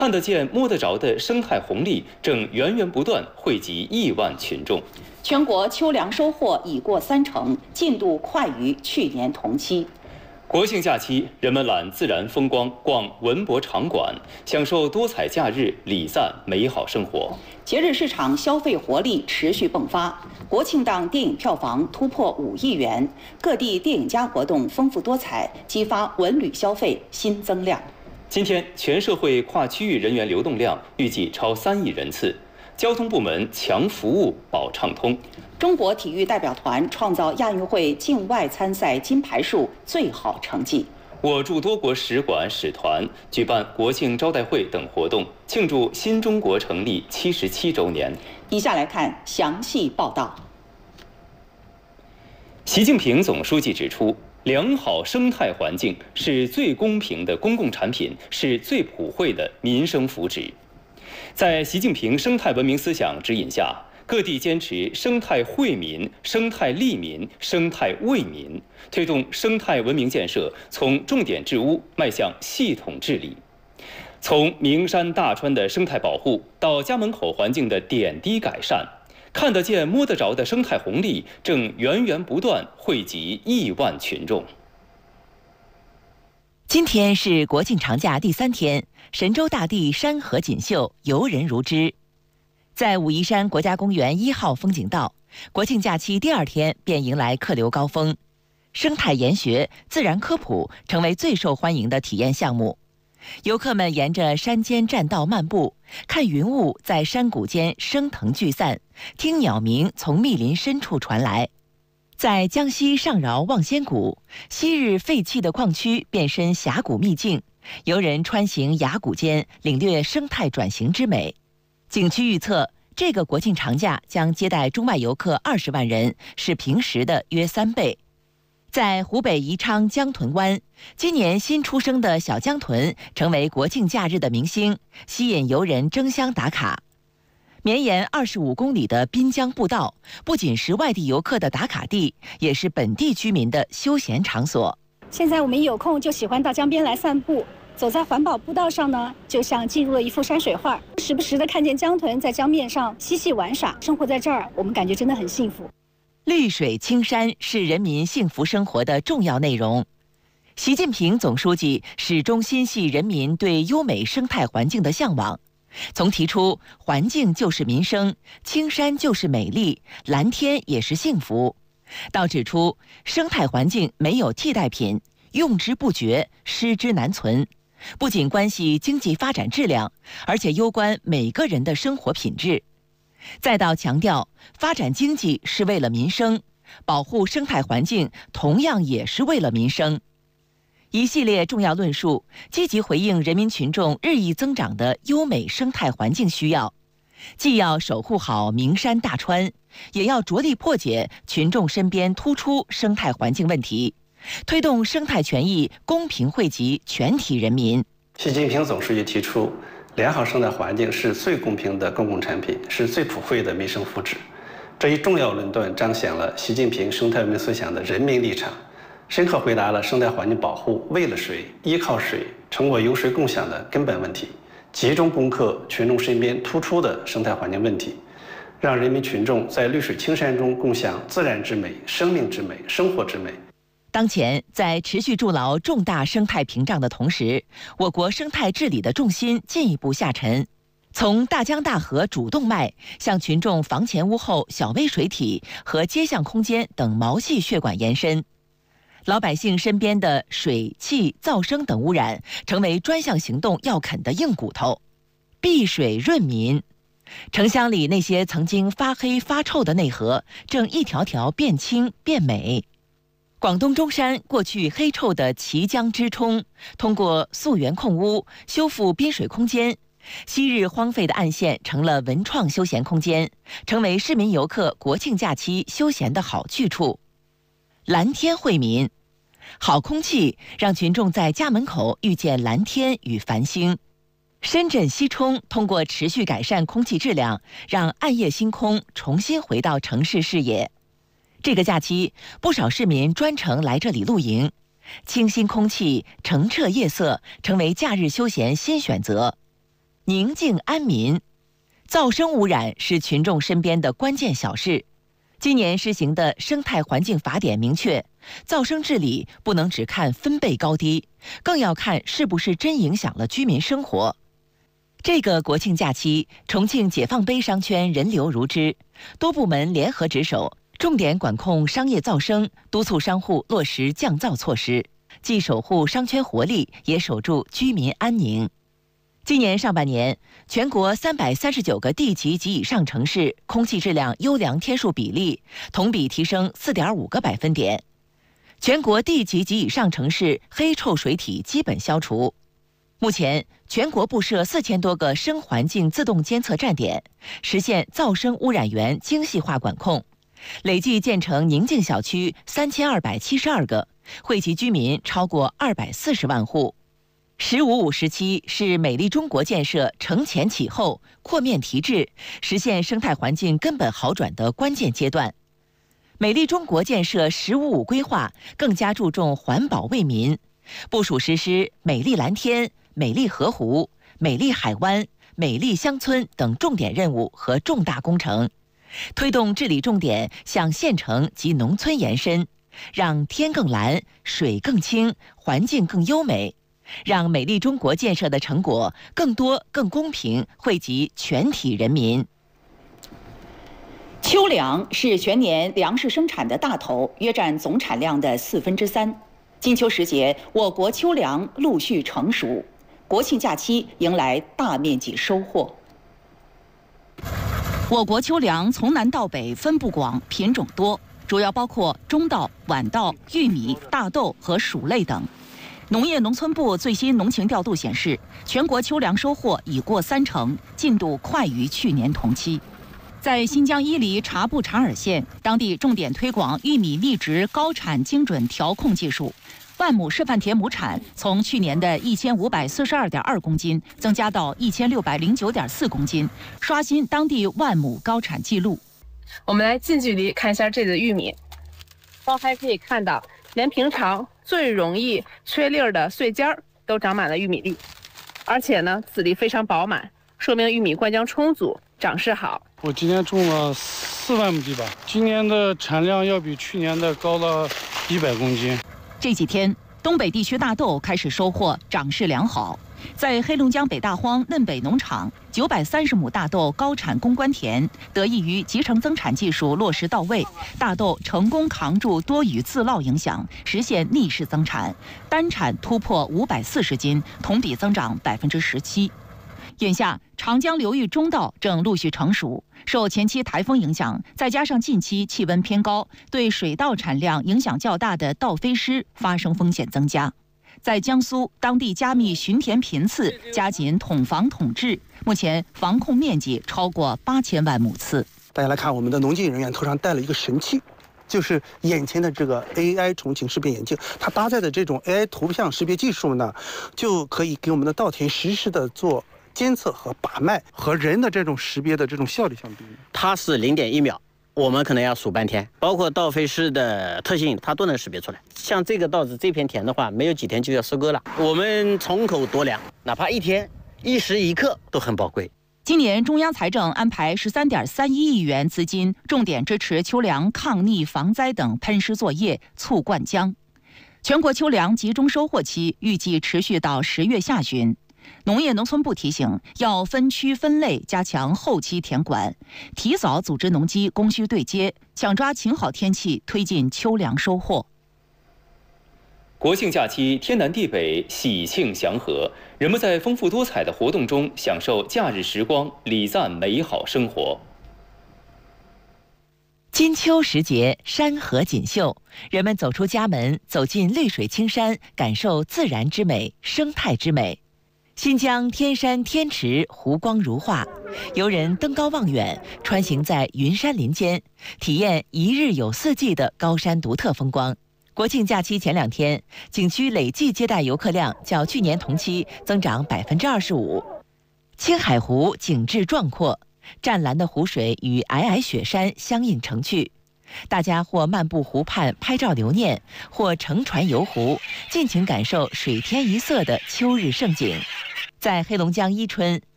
看得见、摸得着的生态红利正源源不断惠及亿万群众。 全国秋粮收获已过30%，进度快于去年同期。 国庆假期，人们览自然风光，逛文博场馆，享受多彩假日，礼赞美好生活。 节日市场消费活力持续迸发，国庆档电影票房突破5亿元，各地电影节活动丰富多彩，激发文旅消费新增量。 今天，全社会跨区域人员流动量预计超3亿人次，交通部门强服务保畅通。 中国体育代表团创造亚运会境外参赛金牌数最好成绩。 我驻多国使馆使团举办国庆招待会等活动，庆祝新中国成立77周年。 以下来看详细报道。 习近平总书记指出，良好生态环境是最公平的公共产品，是最普惠的民生福祉。在习近平生态文明思想指引下，各地坚持生态惠民、生态利民、生态为民，推动生态文明建设从重点治污迈向系统治理。从名山大川的生态保护到家门口环境的点滴改善，看得见、摸得着的生态红利正源源不断惠及亿万群众。 今天是国庆长假第3天，神州大地山河锦绣，游人如织。在武夷山国家公园1号风景道，国庆假期第2天便迎来客流高峰，生态研学、自然科普成为最受欢迎的体验项目。游客们沿着山间栈道漫步，看云雾在山谷间升腾聚散，听鸟鸣从密林深处传来。在江西上饶望仙谷，昔日废弃的矿区变身峡谷秘境，游人穿行崖谷间，领略生态转型之美。景区预测，这个国庆长假将接待中外游客20万人，是平时的约3倍。在湖北宜昌江豚湾，今年新出生的小江豚成为国庆假日的明星，吸引游人争相打卡。绵延25公里的滨江步道，不仅是外地游客的打卡地，也是本地居民的休闲场所。 现在我们一有空就喜欢到江边来散步，走在环保步道上呢，就像进入了一幅山水画，时不时的看见江豚在江面上嬉戏玩耍。生活在这儿，我们感觉真的很幸福。 绿水青山是人民幸福生活的重要内容。习近平总书记始终心系人民对优美生态环境的向往，从提出环境就是民生，青山就是美丽，蓝天也是幸福，到指出生态环境没有替代品，用之不绝，失之难存，不仅关系经济发展质量，而且攸关每个人的生活品质。再到强调发展经济是为了民生，保护生态环境同样也是为了民生。一系列重要论述积极回应人民群众日益增长的优美生态环境需要，既要守护好名山大川，也要着力破解群众身边突出生态环境问题，推动生态权益公平惠及全体人民。 习近平总书记提出，良好生态环境是最公平的公共产品，是最普惠的民生福祉。这一重要论断彰显了习近平生态文明思想的人民立场，深刻回答了生态环境保护为了谁、依靠谁、成果由谁共享的根本问题，集中攻克群众身边突出的生态环境问题，让人民群众在绿水青山中共享自然之美、生命之美、生活之美。 当前，在持续筑牢重大生态屏障的同时，我国生态治理的重心进一步下沉，从大江大河主动脉向群众房前屋后小微水体和街巷空间等毛细血管延伸。老百姓身边的水、气、噪声等污染，成为专项行动要啃的硬骨头。碧水润民，城乡里那些曾经发黑发臭的内河，正一条条变清变美。广东中山过去黑臭的綦江支冲，通过溯源控污、修复滨水空间，昔日荒废的岸线成了文创休闲空间，成为市民游客国庆假期休闲的好去处。蓝天惠民，好空气让群众在家门口遇见蓝天与繁星。深圳西冲通过持续改善空气质量，让暗夜星空重新回到城市视野。这个假期，不少市民专程来这里露营，清新空气、澄澈夜色成为假日休闲新选择。 宁静安民。噪声污染是群众身边的关键小事。今年施行的生态环境法典明确，噪声治理不能只看分贝高低，更要看是不是真影响了居民生活。这个国庆假期，重庆解放碑商圈人流如织，多部门联合值守，重点管控商业噪声，督促商户落实降噪措施，既守护商圈活力，也守住居民安宁。今年上半年，全国339个地级及以上城市空气质量优良天数比例同比提升4.5个百分点，全国地级及以上城市黑臭水体基本消除。目前，全国布设4000多个声环境自动监测站点，实现噪声污染源精细化管控，累计建成宁静小区3272个，惠及居民超过240万户。“15-5”时期是美丽中国建设承前启后、扩面提质，实现生态环境根本好转的关键阶段。美丽中国建设“15-5”规划更加注重环保为民，部署实施美丽蓝天、美丽河湖、美丽海湾、美丽乡村等重点任务和重大工程，推动治理重点向县城及农村延伸，让天更蓝、水更清、环境更优美，让美丽中国建设的成果更多、更公平惠及全体人民。 秋粮是全年粮食生产的大头，约占总产量的3/4。金秋时节，我国秋粮陆续成熟，国庆假期迎来大面积收获。 我国秋粮从南到北分布广，品种多，主要包括中稻、晚稻、玉米、大豆和薯类等。农业农村部最新农情调度显示，全国秋粮收获已过30%，进度快于去年同期。在新疆伊犁察布查尔县，当地重点推广玉米粒植高产精准调控技术，万亩示范田亩产从去年的1542.2公斤增加到1609.4公斤，刷新当地万亩高产记录。 我们来近距离看一下这里的玉米，包还可以看到，连平常最容易缺粒儿的穗尖儿都长满了玉米粒，而且呢，籽粒非常饱满，说明玉米灌浆充足，长势好。 我今年种了4万亩地吧，今年的产量要比去年的高了100公斤。 这几天，东北地区大豆开始收获，长势良好。在黑龙江北大荒嫩北农场，930亩大豆高产攻关田，得益于集成增产技术落实到位，大豆成功扛住多雨自涝影响，实现逆势增产，单产突破540斤，同比增长17%。眼下，长江流域中稻正陆续成熟，受前期台风影响，再加上近期气温偏高，对水稻产量影响较大的稻飞失发生风险增加。在江苏，当地加密巡田频次，加紧统防统治，目前防控面积超过8000万亩次。 大家来看，我们的农技人员头上戴了一个神器，就是眼前的这个 AI 重景识别眼镜，它搭载的这种 AI 图像识别技术呢，就可以给我们的稻田实时的做监测和把脉，和人的这种识别的这种效率相比， 它是0.1秒，我们可能要数半天。包括稻飞失的特性，它都能识别出来。像这个稻子这片田的话，没有几天就要收割了。我们从口夺粮，哪怕一天1时1刻都很宝贵。 今年中央财政安排13.31亿元资金，重点支持秋粮抗逆防灾等喷施作业，促灌浆。全国秋粮集中收获期预计持续到10月下旬。农业农村部提醒，要分区分类加强后期田管，提早组织农机供需对接，抢抓晴好天气，推进秋粮收获。 国庆假期天南地北，喜庆祥和，人们在丰富多彩的活动中享受假日时光，礼赞美好生活。 金秋时节，山河锦绣，人们走出家门，走进绿水青山，感受自然之美、生态之美。新疆天山天池湖光如画，游人登高望远，穿行在云山林间，体验一日有4季的高山独特风光。国庆假期前2天，景区累计接待游客量较去年同期增长25%。青海湖景致壮阔，湛蓝的湖水与皑皑雪山相映成趣。大家或漫步湖畔拍照留念，或乘船游湖，尽情感受水天一色的秋日盛景。在黑龙江伊春，